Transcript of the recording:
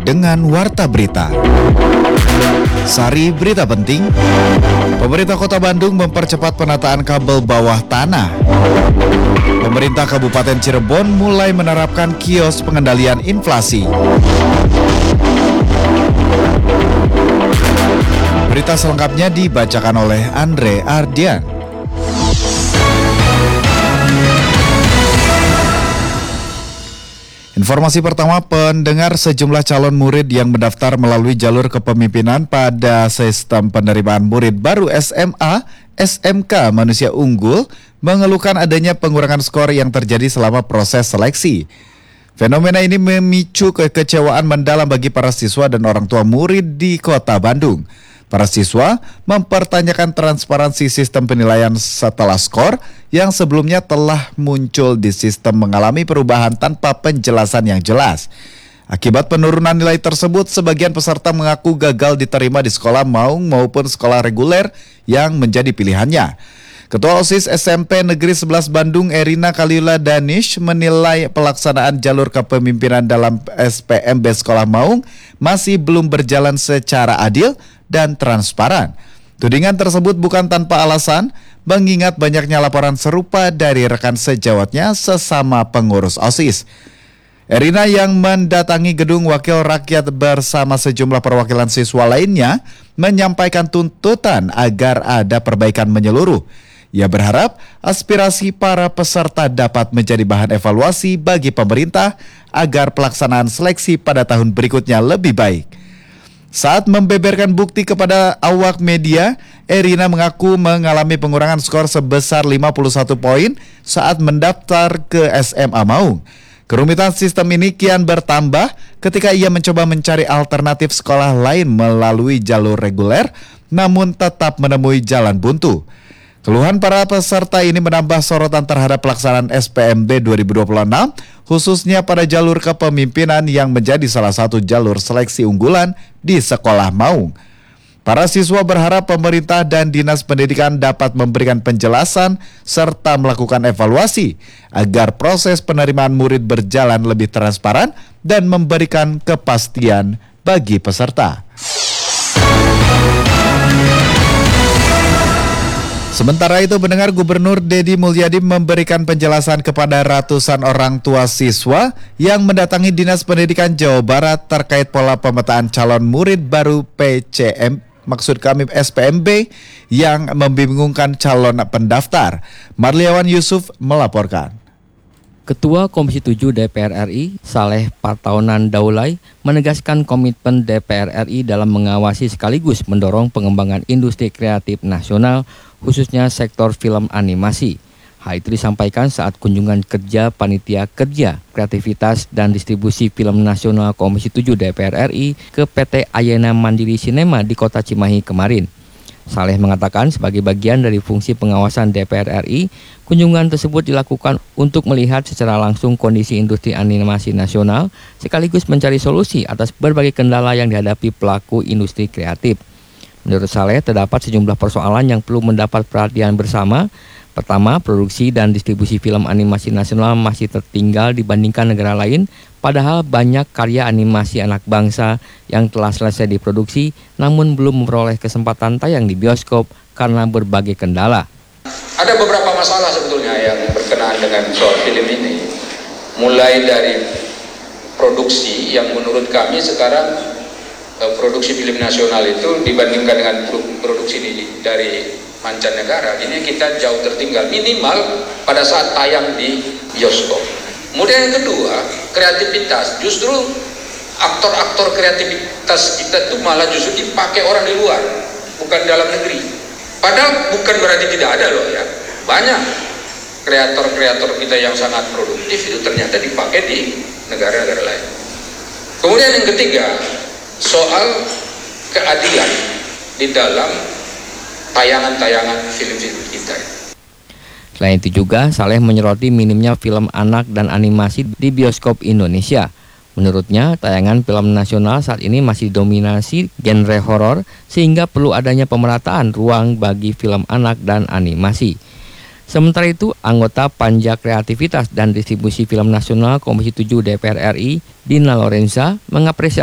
dengan Warta Berita. Sari berita penting, pemerintah Kota Bandung mempercepat penataan kabel bawah tanah. Pemerintah Kabupaten Cirebon mulai menerapkan kios pengendalian inflasi. Berita selengkapnya dibacakan oleh Andre Ardian. Informasi pertama, pendengar, sejumlah calon murid yang mendaftar melalui jalur kepemimpinan pada sistem penerimaan murid baru SMA, SMK Manusia Unggul mengeluhkan adanya pengurangan skor yang terjadi selama proses seleksi. Fenomena ini memicu kekecewaan mendalam bagi para siswa dan orang tua murid di Kota Bandung. Para siswa mempertanyakan transparansi sistem penilaian setelah skor yang sebelumnya telah muncul di sistem mengalami perubahan tanpa penjelasan yang jelas. Akibat penurunan nilai tersebut, sebagian peserta mengaku gagal diterima di sekolah maung maupun sekolah reguler yang menjadi pilihannya. Ketua OSIS SMP Negeri 11 Bandung, Erina Kalila Danish, menilai pelaksanaan jalur kepemimpinan dalam SPMB Sekolah Maung masih belum berjalan secara adil dan transparan. Tudingan tersebut bukan tanpa alasan, mengingat banyaknya laporan serupa dari rekan sejawatnya sesama pengurus OSIS. Erina yang mendatangi gedung Wakil Rakyat bersama sejumlah perwakilan siswa lainnya menyampaikan tuntutan agar ada perbaikan menyeluruh. Ia berharap aspirasi para peserta dapat menjadi bahan evaluasi bagi pemerintah agar pelaksanaan seleksi pada tahun berikutnya lebih baik. Saat membeberkan bukti kepada awak media, Erina mengaku mengalami pengurangan skor sebesar 51 poin saat mendaftar ke SMA Maung. Kerumitan sistem ini kian bertambah ketika ia mencoba mencari alternatif sekolah lain melalui jalur reguler, namun tetap menemui jalan buntu. Keluhan para peserta ini menambah sorotan terhadap pelaksanaan SPMB 2026, khususnya pada jalur kepemimpinan yang menjadi salah satu jalur seleksi unggulan di sekolah Maung. Para siswa berharap pemerintah dan Dinas Pendidikan dapat memberikan penjelasan serta melakukan evaluasi agar proses penerimaan murid berjalan lebih transparan dan memberikan kepastian bagi peserta. Sementara itu, pendengar, Gubernur Deddy Mulyadi memberikan penjelasan kepada ratusan orang tua siswa yang mendatangi Dinas Pendidikan Jawa Barat terkait pola pemetaan calon murid baru SPMB yang membingungkan calon pendaftar. Marliawan Yusuf melaporkan. Ketua Komisi 7 DPR RI, Saleh Partaunan Daulay, menegaskan komitmen DPR RI dalam mengawasi sekaligus mendorong pengembangan industri kreatif nasional, khususnya sektor film animasi. Hal itu disampaikan saat kunjungan kerja Panitia Kerja, Kreativitas dan Distribusi Film Nasional Komisi 7 DPR RI ke PT Ayana Mandiri Cinema di Kota Cimahi kemarin. Saleh mengatakan sebagai bagian dari fungsi pengawasan DPR RI, kunjungan tersebut dilakukan untuk melihat secara langsung kondisi industri animasi nasional sekaligus mencari solusi atas berbagai kendala yang dihadapi pelaku industri kreatif. Menurut Saleh, terdapat sejumlah persoalan yang perlu mendapat perhatian bersama. Pertama, produksi dan distribusi film animasi nasional masih tertinggal dibandingkan negara lain, padahal banyak karya animasi anak bangsa yang telah selesai diproduksi namun belum memperoleh kesempatan tayang di bioskop karena berbagai kendala. Ada beberapa masalah sebetulnya yang berkenaan dengan soal film ini. Mulai dari produksi yang menurut kami sekarang produksi film nasional itu dibandingkan dengan produksi dari mancanegara, ini kita jauh tertinggal, minimal pada saat tayang di bioskop. Kemudian yang kedua, kreativitas. Justru aktor-aktor kreativitas kita tuh malah justru dipakai orang di luar, bukan dalam negeri. Padahal bukan berarti tidak ada loh ya. Banyak kreator-kreator kita yang sangat produktif itu ternyata dipakai di negara-negara lain. Kemudian yang ketiga, soal keadilan di dalam tayangan-tayangan film-film kita. Selain itu juga, Saleh menyoroti minimnya film anak dan animasi di bioskop Indonesia. Menurutnya, tayangan film nasional saat ini masih dominasi genre horor sehingga perlu adanya pemerataan ruang bagi film anak dan animasi. Sementara itu, anggota Panja Kreativitas dan Distribusi Film Nasional Komisi 7 DPR RI, Dina Lorenza, mengapresiasi